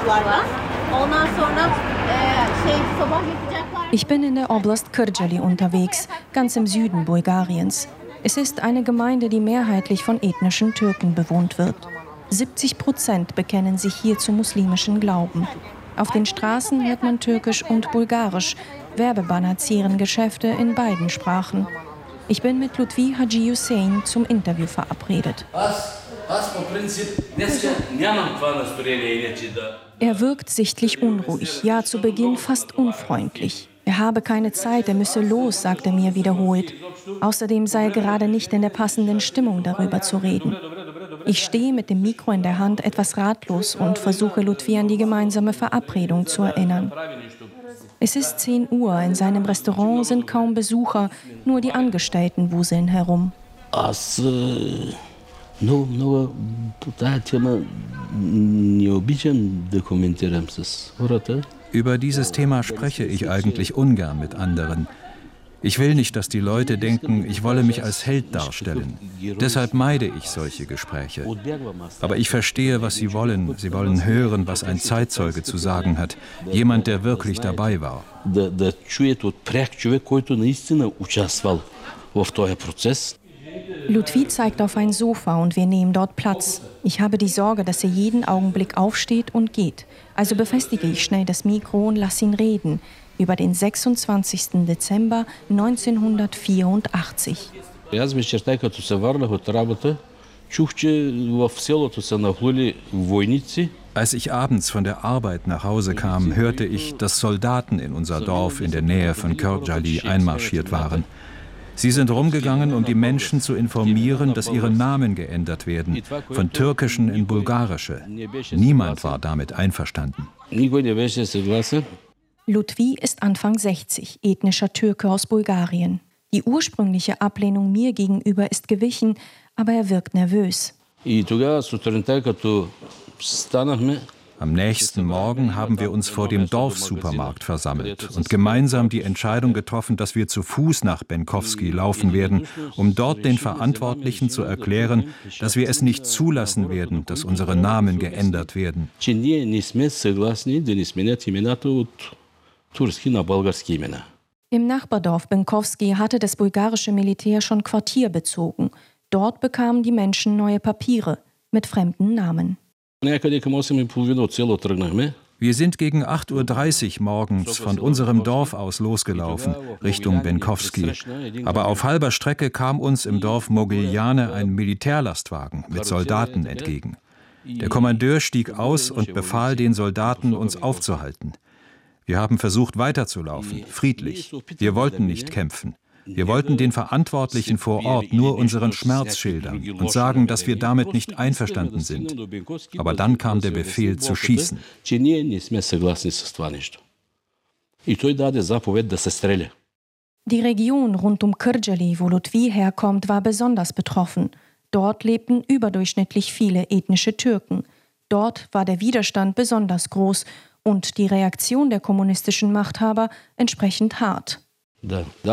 Ich bin in der Oblast Kırjali unterwegs, ganz im Süden Bulgariens. Es ist eine Gemeinde, die mehrheitlich von ethnischen Türken bewohnt wird. 70% bekennen sich hier zum muslimischen Glauben. Auf den Straßen hört man Türkisch und Bulgarisch. Werbebanner zieren Geschäfte in beiden Sprachen. Ich bin mit Lutfi Haji Hussein zum Interview verabredet. Er wirkt sichtlich unruhig, ja zu Beginn fast unfreundlich. Er habe keine Zeit, er müsse los, sagt er mir wiederholt. Außerdem sei er gerade nicht in der passenden Stimmung, darüber zu reden. Ich stehe mit dem Mikro in der Hand etwas ratlos und versuche Lutfi an die gemeinsame Verabredung zu erinnern. Es ist 10 Uhr, in seinem Restaurant sind kaum Besucher, nur die Angestellten wuseln herum. Über dieses Thema spreche ich eigentlich ungern mit anderen. Ich will nicht, dass die Leute denken, ich wolle mich als Held darstellen. Deshalb meide ich solche Gespräche. Aber ich verstehe, was sie wollen. Sie wollen hören, was ein Zeitzeuge zu sagen hat. Jemand, der wirklich dabei war. Lutfi zeigt auf ein Sofa und wir nehmen dort Platz. Ich habe die Sorge, dass er jeden Augenblick aufsteht und geht. Also befestige ich schnell das Mikro und lasse ihn reden. Über den 26. Dezember 1984. Als ich abends von der Arbeit nach Hause kam, hörte ich, dass Soldaten in unser Dorf in der Nähe von Kırjali einmarschiert waren. Sie sind rumgegangen, um die Menschen zu informieren, dass ihre Namen geändert werden, von türkischen in bulgarische. Niemand war damit einverstanden. Lutfi ist Anfang 60, ethnischer Türke aus Bulgarien. Die ursprüngliche Ablehnung mir gegenüber ist gewichen, aber er wirkt nervös. Am nächsten Morgen haben wir uns vor dem Dorfsupermarkt versammelt und gemeinsam die Entscheidung getroffen, dass wir zu Fuß nach Benkovski laufen werden, um dort den Verantwortlichen zu erklären, dass wir es nicht zulassen werden, dass unsere Namen geändert werden. Im Nachbardorf Benkovski hatte das bulgarische Militär schon Quartier bezogen. Dort bekamen die Menschen neue Papiere mit fremden Namen. Wir sind gegen 8:30 Uhr morgens von unserem Dorf aus losgelaufen, Richtung Benkovski. Aber auf halber Strecke kam uns im Dorf Mogiljane ein Militärlastwagen mit Soldaten entgegen. Der Kommandeur stieg aus und befahl den Soldaten, uns aufzuhalten. Wir haben versucht weiterzulaufen, friedlich. Wir wollten nicht kämpfen. Wir wollten den Verantwortlichen vor Ort nur unseren Schmerz schildern und sagen, dass wir damit nicht einverstanden sind. Aber dann kam der Befehl zu schießen. Die Region rund um Kırjali, wo Lutfi herkommt, war besonders betroffen. Dort lebten überdurchschnittlich viele ethnische Türken. Dort war der Widerstand besonders groß und die Reaktion der kommunistischen Machthaber entsprechend hart. Und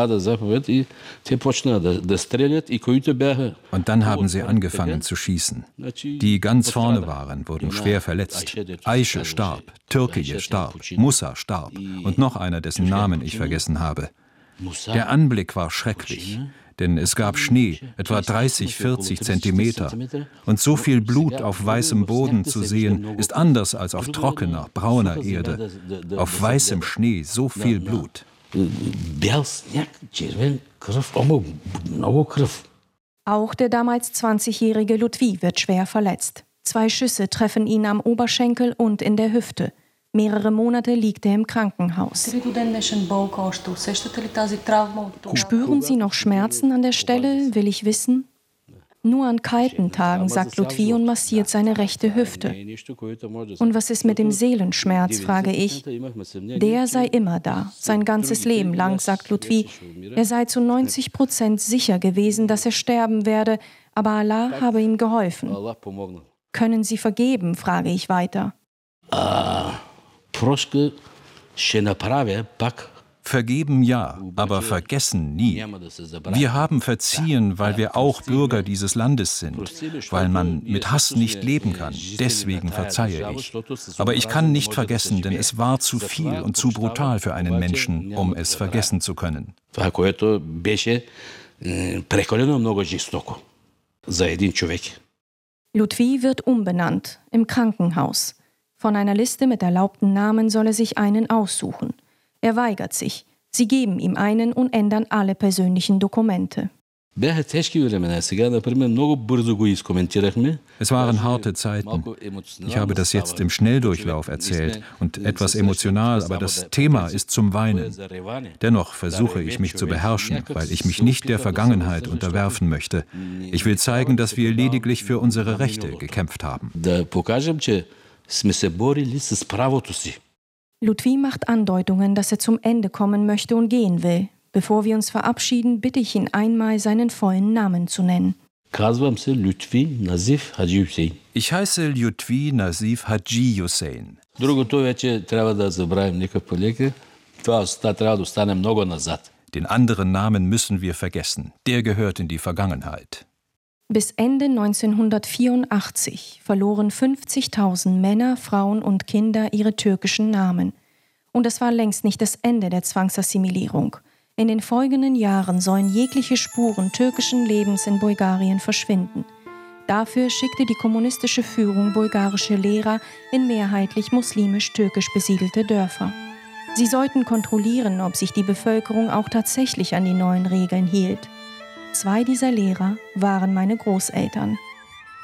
dann haben sie angefangen zu schießen. Die ganz vorne waren, wurden schwer verletzt. Aische starb, Türkije starb, Musa starb und noch einer, dessen Namen ich vergessen habe. Der Anblick war schrecklich, denn es gab Schnee, etwa 30, 40 Zentimeter. Und so viel Blut auf weißem Boden zu sehen, ist anders als auf trockener, brauner Erde. Auf weißem Schnee so viel Blut. Auch der damals 20-jährige Lutfi wird schwer verletzt. 2 Schüsse treffen ihn am Oberschenkel und in der Hüfte. Mehrere Monate liegt er im Krankenhaus. Spüren Sie noch Schmerzen an der Stelle, will ich wissen? Nur an kalten Tagen, sagt Lutfi und massiert seine rechte Hüfte. Und was ist mit dem Seelenschmerz, frage ich. Der sei immer da, sein ganzes Leben lang, sagt Lutfi. Er sei zu 90% sicher gewesen, dass er sterben werde, aber Allah habe ihm geholfen. Können Sie vergeben, frage ich weiter. Vergeben ja, aber vergessen nie. Wir haben verziehen, weil wir auch Bürger dieses Landes sind, weil man mit Hass nicht leben kann. Deswegen verzeihe ich. Aber ich kann nicht vergessen, denn es war zu viel und zu brutal für einen Menschen, um es vergessen zu können. Lutfi wird umbenannt, im Krankenhaus. Von einer Liste mit erlaubten Namen soll er sich einen aussuchen. Er weigert sich. Sie geben ihm einen und ändern alle persönlichen Dokumente. Es waren harte Zeiten. Ich habe das jetzt im Schnelldurchlauf erzählt und etwas emotional, aber das Thema ist zum Weinen. Dennoch versuche ich mich zu beherrschen, weil ich mich nicht der Vergangenheit unterwerfen möchte. Ich will zeigen, dass wir lediglich für unsere Rechte gekämpft haben. Lutfi macht Andeutungen, dass er zum Ende kommen möchte und gehen will. Bevor wir uns verabschieden, bitte ich ihn einmal, seinen vollen Namen zu nennen. Ich heiße Lutfi Nazif Haji Hussein. Den anderen Namen müssen wir vergessen. Der gehört in die Vergangenheit. Bis Ende 1984 verloren 50.000 Männer, Frauen und Kinder ihre türkischen Namen. Und das war längst nicht das Ende der Zwangsassimilierung. In den folgenden Jahren sollen jegliche Spuren türkischen Lebens in Bulgarien verschwinden. Dafür schickte die kommunistische Führung bulgarische Lehrer in mehrheitlich muslimisch-türkisch besiedelte Dörfer. Sie sollten kontrollieren, ob sich die Bevölkerung auch tatsächlich an die neuen Regeln hielt. 2 dieser Lehrer waren meine Großeltern.